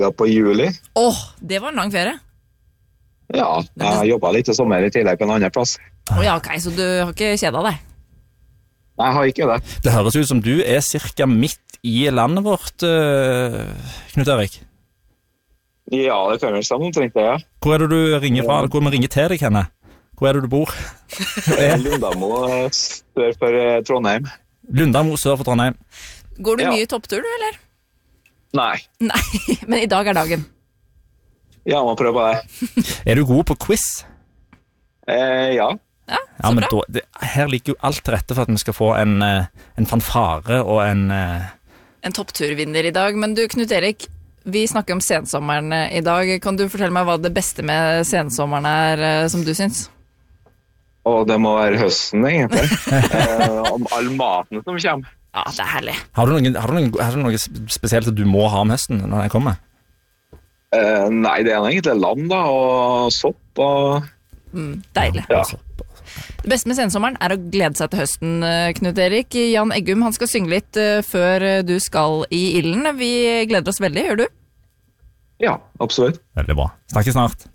Ja, på juli. Det var en lang ferie. Ja, jeg jobbet litt i sommer i tillegg på en annen plass. Ja, ok, så du har ikke kjedet deg? Nei, jeg har ikke det. Det høres ut som du cirka midt i landet vårt, Knut Erik. Ja, det kan vel stemme omtrent det, ja. Hvor er det du ringer fra? Hvor vi ringer til deg henne? Hvor er det du bor? Lundamo sør for Trondheim. Lundamo sør for Trondheim. Går du mye topptur, du, eller? Nei. Nei, men i dag er dagen. Ja, man prøver det. Er du god på quiz? Ja. Ja, så men bra. her ligger jo alt til rette for at vi skal få en fanfare og En toppturvinner i dag, men du, Knut Erik, vi snakker om sensommeren i dag. Kan du fortelle meg hva det beste med sensommeren er, som du syns? Og det må være høsten, egentlig. Om all maten som kommer. Ja, det er herlig. Har du noe spesielt at du må ha om høsten når den kommer? Nei, det er egentlig lam da, og sopp og... Deilig. Ja. Det beste med sensommeren er å glede seg til høsten, Knut Erik. Jan Eggum, han skal synge litt før du skal i ilden. Vi gleder oss veldig, gjør du? Ja, absolutt. Veldig bra. Snakkes snart.